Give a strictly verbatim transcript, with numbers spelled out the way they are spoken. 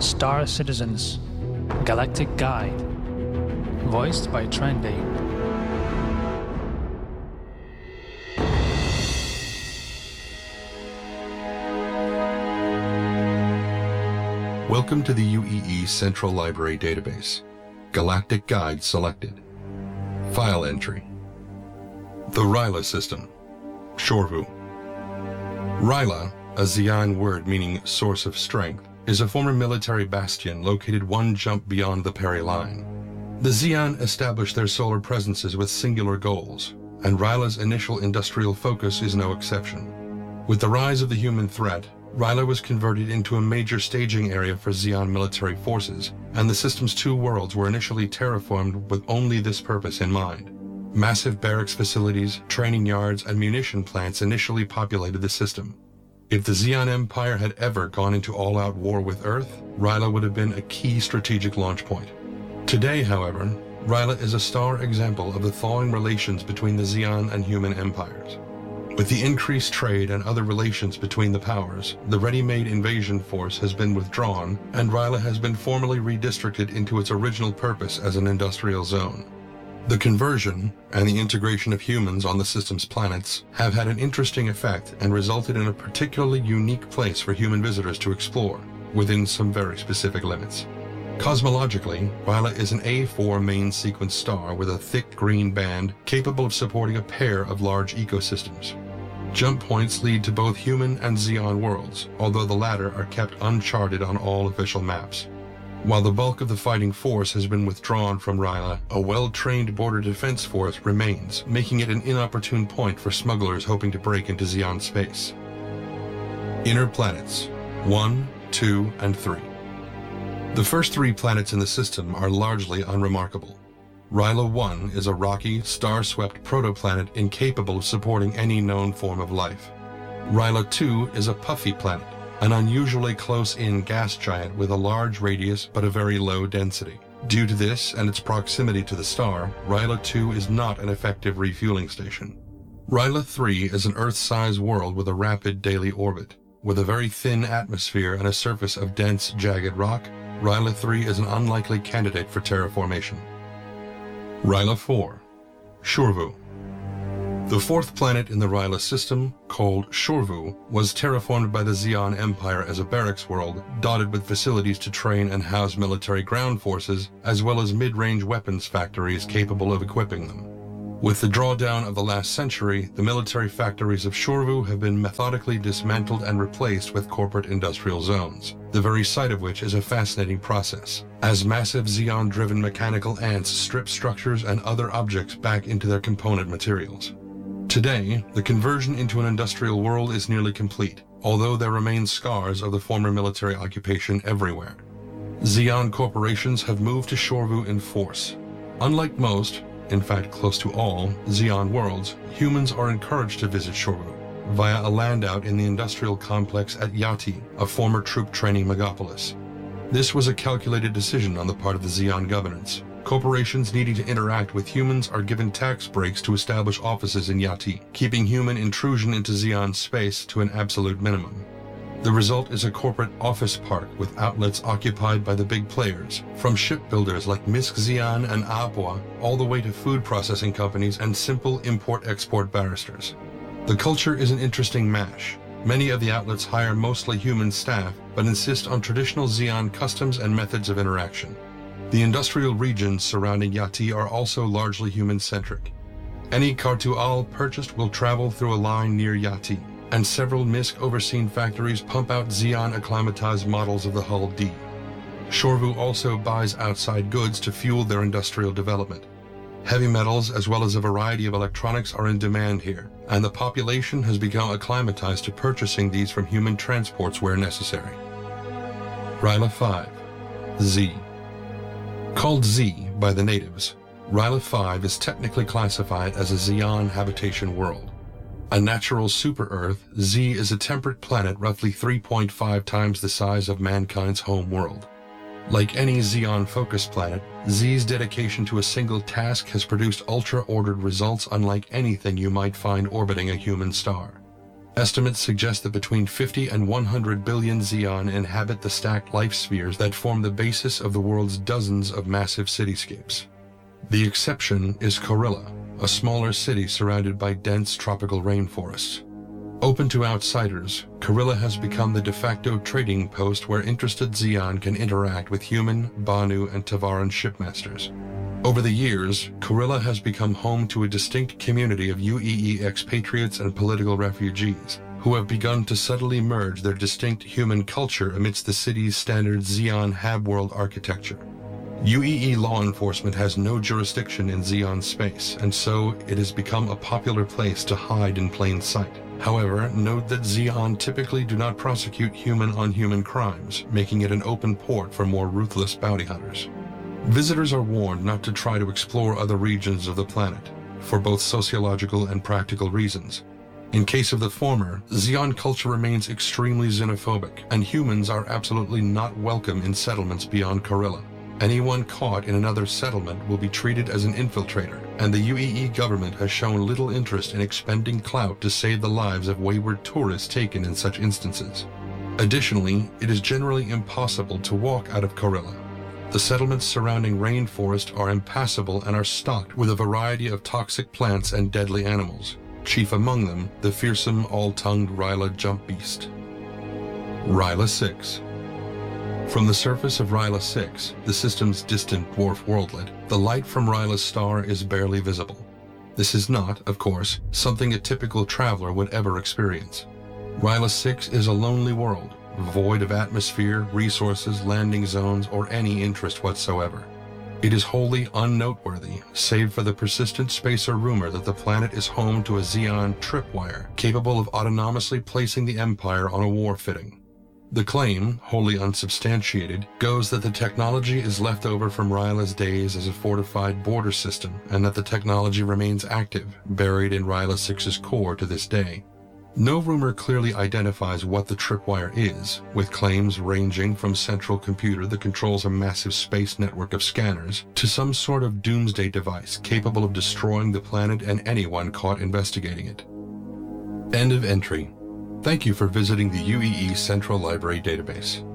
Star Citizens, Galactic Guide, voiced by Trendy. Welcome to the U E E Central Library Database. Galactic Guide selected. File entry. The Ryla System. Shorvu. Ryla, a Xi'an word meaning source of strength, is a former military bastion located one jump beyond the Peri Line. The Xi'an established their solar presences with singular goals, and Ryla's initial industrial focus is no exception. With the rise of the human threat, Ryla was converted into a major staging area for Xi'an military forces, and the system's two worlds were initially terraformed with only this purpose in mind. Massive barracks facilities, training yards, and munition plants initially populated the system. If the Xi'an Empire had ever gone into all-out war with Earth, Ryla would have been a key strategic launch point. Today, however, Ryla is a star example of the thawing relations between the Xi'an and human empires. With the increased trade and other relations between the powers, the ready-made invasion force has been withdrawn, and Ryla has been formally redistricted into its original purpose as an industrial zone. The conversion and the integration of humans on the system's planets have had an interesting effect and resulted in a particularly unique place for human visitors to explore, within some very specific limits. Cosmologically, Ryla is an A four main sequence star with a thick green band capable of supporting a pair of large ecosystems. Jump points lead to both human and Xi'an worlds, although the latter are kept uncharted on all official maps. While the bulk of the fighting force has been withdrawn from Ryla, a well-trained border defense force remains, making it an inopportune point for smugglers hoping to break into Xi'an space. Inner planets, one, two, and three. The first three planets in the system are largely unremarkable. Ryla one is a rocky, star-swept protoplanet incapable of supporting any known form of life. Ryla two is a puffy planet, an unusually close-in gas giant with a large radius but a very low density. Due to this and its proximity to the star, Ryla two is not an effective refueling station. Ryla three is an Earth-sized world with a rapid daily orbit. With a very thin atmosphere and a surface of dense, jagged rock, Ryla three is an unlikely candidate for terraformation. Ryla four. Shorvu. The fourth planet in the Ryla system, called Shorvu, was terraformed by the Xi'an Empire as a barracks world, dotted with facilities to train and house military ground forces, as well as mid-range weapons factories capable of equipping them. With the drawdown of the last century, the military factories of Shorvu have been methodically dismantled and replaced with corporate industrial zones, the very site of which is a fascinating process, as massive Xi'an-driven mechanical ants strip structures and other objects back into their component materials. Today, the conversion into an industrial world is nearly complete, although there remain scars of the former military occupation everywhere. Xi'an corporations have moved to Shorvu in force. Unlike most, in fact close to all, Xi'an worlds, humans are encouraged to visit Shorvu via a landout in the industrial complex at Yati, a former troop training megapolis. This was a calculated decision on the part of the Xi'an governance. Corporations needing to interact with humans are given tax breaks to establish offices in Yati, keeping human intrusion into Xi'an space to an absolute minimum. The result is a corporate office park with outlets occupied by the big players, from shipbuilders like Misk Xi'an and Apua, all the way to food processing companies and simple import-export barristers. The culture is an interesting mash. Many of the outlets hire mostly human staff, but insist on traditional Xi'an customs and methods of interaction. The industrial regions surrounding Yati are also largely human-centric. Any Kartu'al purchased will travel through a line near Yati, and several Misk-overseen factories pump out Xi'an-acclimatized models of the Hull D. Shorvu also buys outside goods to fuel their industrial development. Heavy metals as well as a variety of electronics are in demand here, and the population has become acclimatized to purchasing these from human transports where necessary. Ryla five. Z. Called Z by the natives, Ryla five is technically classified as a Xi'an habitation world. A natural super-Earth, Z is a temperate planet roughly three point five times the size of mankind's home world. Like any Xi'an-focused planet, Z's dedication to a single task has produced ultra-ordered results unlike anything you might find orbiting a human star. Estimates suggest that between fifty and one hundred billion Xeon inhabit the stacked life spheres that form the basis of the world's dozens of massive cityscapes. The exception is Corilla, a smaller city surrounded by dense tropical rainforests. Open to outsiders, Corilla has become the de facto trading post where interested Xeon can interact with human, Banu, and Tavaran shipmasters. Over the years, Corilla has become home to a distinct community of U E E expatriates and political refugees, who have begun to subtly merge their distinct human culture amidst the city's standard Xeon hab-world architecture. U E E law enforcement has no jurisdiction in Xeon space, and so it has become a popular place to hide in plain sight. However, note that Xeon typically do not prosecute human-on-human crimes, making it an open port for more ruthless bounty hunters. Visitors are warned not to try to explore other regions of the planet, for both sociological and practical reasons. In case of the former, Xeon culture remains extremely xenophobic, and humans are absolutely not welcome in settlements beyond Corilla. Anyone caught in another settlement will be treated as an infiltrator, and the U E E government has shown little interest in expending clout to save the lives of wayward tourists taken in such instances. Additionally, it is generally impossible to walk out of Corilla. The settlements surrounding rainforest are impassable and are stocked with a variety of toxic plants and deadly animals, chief among them the fearsome all-tongued Ryla jump beast. Ryla six. From the surface of Ryla six, the system's distant dwarf worldlet, the light from Ryla's star is barely visible. This is not, of course, something a typical traveler would ever experience. Ryla six is a lonely world, void of atmosphere, resources, landing zones, or any interest whatsoever. It is wholly unnoteworthy, save for the persistent spacer rumor that the planet is home to a Xeon tripwire capable of autonomously placing the Empire on a war footing. The claim, wholly unsubstantiated, goes that the technology is left over from Ryla's days as a fortified border system, and that the technology remains active, buried in Ryla six's core to this day. No rumor clearly identifies what the tripwire is, with claims ranging from central computer that controls a massive space network of scanners to some sort of doomsday device capable of destroying the planet and anyone caught investigating it. End of entry. Thank you for visiting the U E E Central Library database.